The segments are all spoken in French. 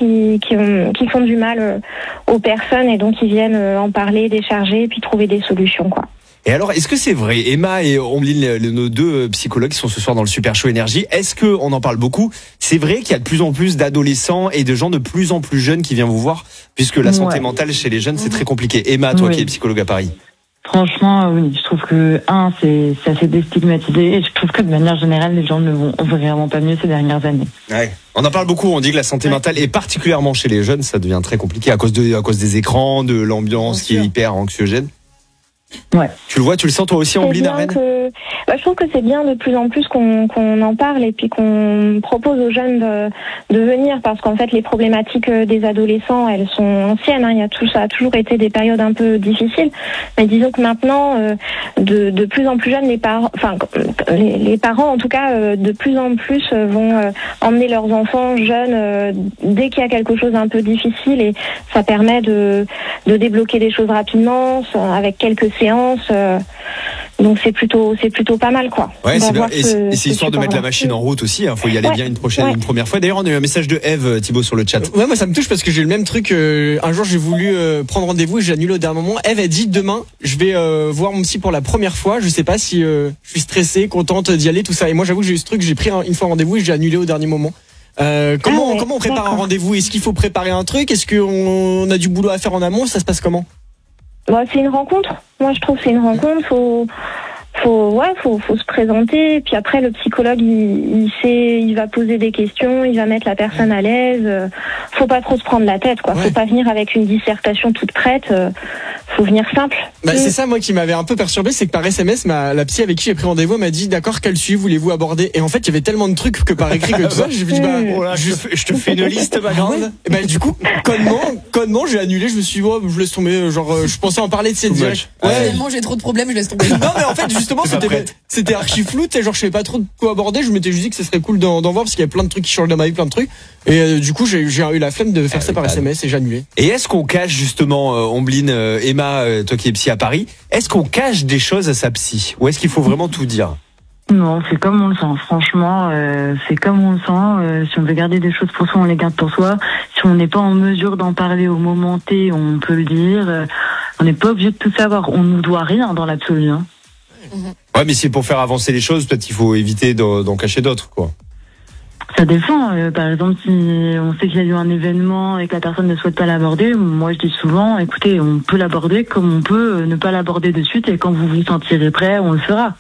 qui font du mal aux personnes et donc ils viennent en parler, décharger et puis trouver des solutions, quoi. Et alors, est-ce que c'est vrai, Emma et Omblin, nos deux psychologues qui sont ce soir dans le Super Show Énergie, est-ce que, on en parle beaucoup, c'est vrai qu'il y a de plus en plus d'adolescents et de gens de plus en plus jeunes qui viennent vous voir, puisque la santé mentale chez les jeunes, c'est très compliqué. Emma, toi qui es psychologue à Paris. Franchement, oui, je trouve que, c'est assez déstigmatisé et je trouve que de manière générale, les gens ne vont vraiment pas mieux ces dernières années. Ouais. On en parle beaucoup, on dit que la santé mentale, et particulièrement chez les jeunes, ça devient très compliqué à cause des écrans, de l'ambiance qui est hyper anxiogène. Ouais. Tu le vois, tu le sens toi aussi, Omblin Arène ? Je trouve que c'est bien de plus en plus qu'on en parle et puis qu'on propose aux jeunes de venir, parce qu'en fait les problématiques des adolescents, elles sont anciennes, hein. Ça a toujours été des périodes un peu difficiles, mais disons que maintenant de plus en plus jeunes, les parents en tout cas de plus en plus vont emmener leurs enfants jeunes dès qu'il y a quelque chose d'un peu difficile, et ça permet de débloquer des choses rapidement avec quelques séances. Donc c'est plutôt pas mal, quoi. Ouais, c'est bien. Et c'est histoire de mettre la machine en route aussi. Faut y aller bien une première fois. D'ailleurs, on a eu un message de Eve, Thibaut, sur le chat. Ouais, moi ça me touche parce que j'ai le même truc. Un jour, j'ai voulu prendre rendez-vous et j'ai annulé au dernier moment. Eve a dit demain, je vais voir mon psy pour la première fois. Je sais pas si je suis stressée, contente d'y aller, tout ça. Et moi, j'avoue que j'ai eu ce truc. J'ai pris une fois rendez-vous et j'ai annulé au dernier moment. Comment on prépare un rendez-vous ? Est-ce qu'il faut préparer un truc ? Est-ce qu'on a du boulot à faire en amont ? Ça se passe comment ? C'est une rencontre. Moi, je trouve que c'est une rencontre. Faut se présenter. Puis après, le psychologue, il va poser des questions, il va mettre la personne à l'aise. Faut pas trop se prendre la tête, quoi. Faut pas venir avec une dissertation toute prête. Faut venir simple. C'est ça, moi, qui m'avait un peu perturbé, c'est que par SMS, la psy avec qui j'ai pris rendez-vous m'a dit, d'accord, quel sujet voulez-vous aborder ? Et en fait, il y avait tellement de trucs que par écrit que tout ça, je me dis, je te fais une liste, ma grande. Et du coup, connement, j'ai annulé, je me suis dit, je laisse tomber, je pensais en parler de cette direct. Tellement j'ai trop de problèmes, je laisse tomber. Non, mais en fait, justement, c'était archi flou, genre, je savais pas trop de quoi aborder, je m'étais juste dit que ce serait cool d'en voir parce qu'il y avait plein de trucs qui changent dans ma vie, plein de trucs. Et du coup, j'ai eu la flemme de faire ça par SMS et j'ai annulé. Et est-ce qu'on cache justement, Omblin, Emma, toi qui es psy à Paris, est-ce qu'on cache des choses à sa psy ? Ou est-ce qu'il faut vraiment tout dire ? Non, c'est comme on le sent. Franchement, c'est comme on le sent. Si on veut garder des choses pour soi, on les garde pour soi. Si on n'est pas en mesure d'en parler au moment T, on peut le dire. On n'est pas obligé de tout savoir. On nous doit rien dans l'absolu. Hein. Ouais, mais c'est pour faire avancer les choses, peut-être qu'il faut éviter d'en cacher d'autres, quoi. Ça dépend. Par exemple, si on sait qu'il y a eu un événement et que la personne ne souhaite pas l'aborder, moi je dis souvent, écoutez, on peut l'aborder comme on peut ne pas l'aborder de suite, et quand vous vous sentirez prêt, on le fera.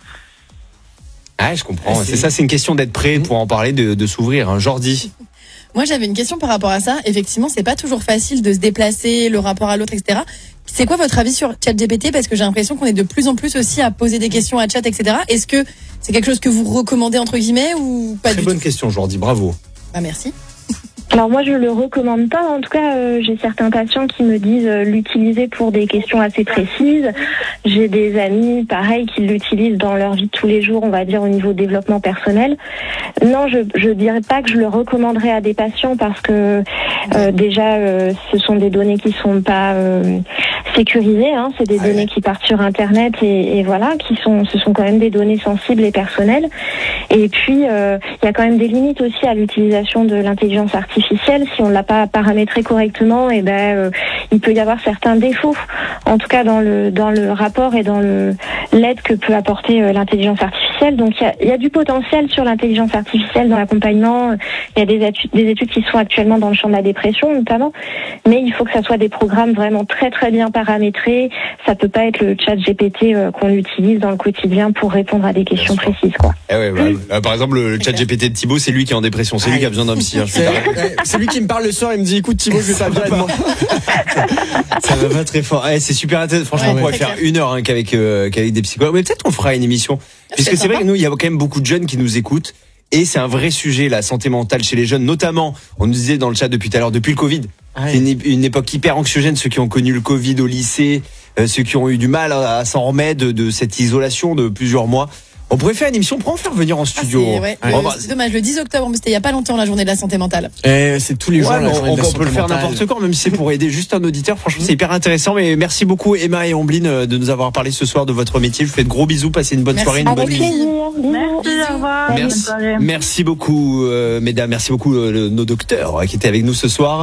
Ah, je comprends. C'est une question d'être prêt pour en parler, de s'ouvrir. Hein. Jordi. Moi, j'avais une question par rapport à ça. Effectivement, c'est pas toujours facile de se déplacer, le rapport à l'autre, etc. C'est quoi votre avis sur ChatGPT ? Parce que j'ai l'impression qu'on est de plus en plus aussi à poser des questions à chat, etc. Est-ce que c'est quelque chose que vous recommandez, entre guillemets, ou pas du tout ? Très bonne question, Jordi. Bravo. Merci. Alors moi, je le recommande pas. En tout cas, j'ai certains patients qui me disent l'utiliser pour des questions assez précises. J'ai des amis, pareil, qui l'utilisent dans leur vie de tous les jours, on va dire au niveau développement personnel. Non, je dirais pas que je le recommanderais à des patients parce que déjà, ce sont des données qui sont pas sécurisées. Hein. C'est des données qui partent sur Internet et voilà, ce sont quand même des données sensibles et personnelles. Et puis, il y a quand même des limites aussi à l'utilisation de l'intelligence artificielle. Si on l'a pas paramétré correctement, il peut y avoir certains défauts. En tout cas, dans le rapport et dans l'aide que peut apporter l'intelligence artificielle. Donc, il y a du potentiel sur l'intelligence artificielle dans l'accompagnement. Il y a des études qui sont actuellement dans le champ de la dépression, notamment. Mais il faut que ça soit des programmes vraiment très, très bien paramétrés. Ça peut pas être le chat GPT qu'on utilise dans le quotidien pour répondre à des questions précises, quoi. Par exemple, le chat GPT de Thibaut, c'est lui qui est en dépression. C'est lui qui a besoin d'un psy. Hein, c'est lui qui me parle le soir et me dit, écoute, Thibaut, je vais pas bien demain. Ça va pas très fort. C'est super intéressant. Franchement, on pourrait faire 1 heure qu'avec des psychologues. Mais peut-être on fera une émission. Puisque c'est vrai que nous, il y a quand même beaucoup de jeunes qui nous écoutent. Et c'est un vrai sujet, la santé mentale chez les jeunes. Notamment, on nous disait dans le chat depuis tout à l'heure, depuis le Covid. C'est une époque hyper anxiogène. Ceux qui ont connu le Covid au lycée, ceux qui ont eu du mal à s'en remettre de cette isolation de plusieurs mois. On pourrait faire une émission pour en faire venir en studio. C'est dommage, le 10 octobre, c'était il n'y a pas longtemps la journée de la santé mentale. C'est tous les jours. On peut le faire n'importe quand, même si c'est pour aider juste un auditeur. Franchement, c'est hyper intéressant. Mais merci beaucoup, Emma et Omblin, de nous avoir parlé ce soir de votre métier. Je vous fais de gros bisous. Passez une bonne soirée, une bonne nuit. Merci, au revoir. Merci beaucoup, mesdames. Merci beaucoup, nos docteurs qui étaient avec nous ce soir.